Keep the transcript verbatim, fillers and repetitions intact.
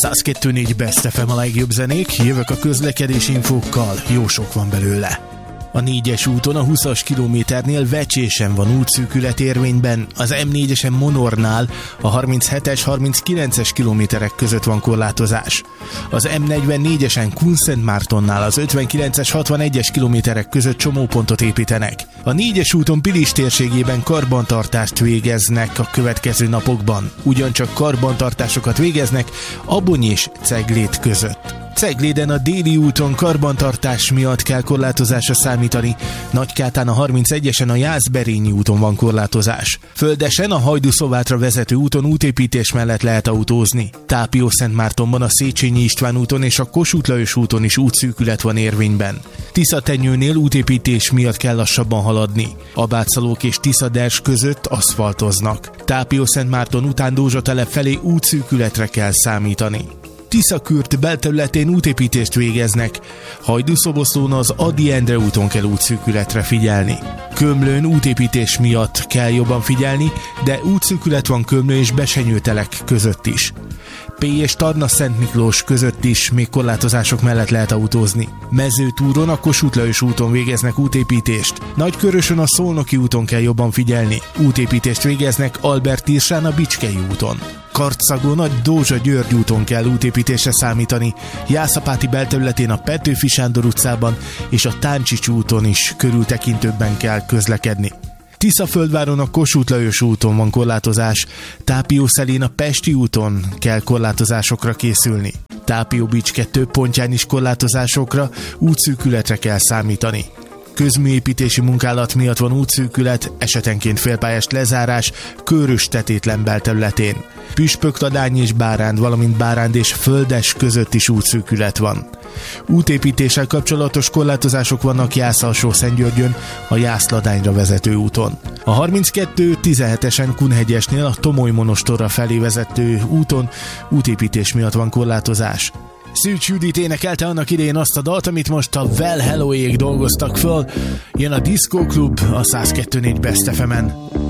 száz kettő négy Best ef em a legjobb zenék, jövök a közlekedési infókkal, jó sok van belőle. A négyes úton a húszas kilométernél Vecsésen van útszűkület érvényben, az em négyesen Monornál a harminchetes harminckilences kilométerek között van korlátozás. Az em negyvennégyesen Kunszentmártonnál az ötvenkilences hatvanegyes kilométerek között csomópontot építenek. A négyes úton Pilis térségében karbantartást végeznek a következő napokban. Ugyancsak karbantartásokat végeznek Abony és Ceglét között. Cegléden a déli úton karbantartás miatt kell korlátozásra számítani, Nagykátán a harmincegyesen a Jászberényi úton van korlátozás. Földesen a Hajdúszovátra vezető úton útépítés mellett lehet autózni. Tápiószentmártonban a Széchenyi István úton és a Kossuth Lajos úton is útszűkület van érvényben. Tiszatenyőnél útépítés miatt kell lassabban haladni. Abátszalók és Tiszaders között aszfaltoznak. Tápiószentmárton után Dózsatelep felé útszűkületre kell számítani. Tiszakürt belterületén útépítést végeznek. Hajdúszoboszlón az Ady Endre úton kell útszűkületre figyelni. Kömlőn útépítés miatt kell jobban figyelni, de útszűkület van Kömlő és Besenyőtelek között is. Pély és Tarna-Szent Miklós között is még korlátozások mellett lehet autózni. Mezőtúron a Kossuth Lajos úton végeznek útépítést. Nagykörösön a Szolnoki úton kell jobban figyelni. Útépítést végeznek Albert Irsán a Bicskei úton. Karcagon a Dózsa-György úton kell útépítésre számítani, Jászapáti belterületén a Petőfi Sándor utcában és a Táncsics úton is körültekintőbben kell közlekedni. Tiszaföldváron a Kossuth Lajos úton van korlátozás, Tápiószelén a Pesti úton kell korlátozásokra készülni. Tápió-Bicske több pontján is korlátozásokra, útszűkületre kell számítani. Közműépítési munkálat miatt van útszűkület, esetenként félpályás lezárás Körös-Tetétlen belterületén. Püspökladány és Báránd, valamint Báránd és Földes között is útszűkület van. Útépítéssel kapcsolatos korlátozások vannak Jász-Alsó-Szentgyörgyön, a Jász-Ladányra vezető úton. A harminckettő tizenhetesen Kunhegyesnél a Tomoly-monostorra felé vezető úton útépítés miatt van korlátozás. Szűcs Judit énekelte annak idején azt a dalt, amit most a Well Hello-ék dolgoztak föl. Jön a Disco Club a száz kettő négy Best ef emen.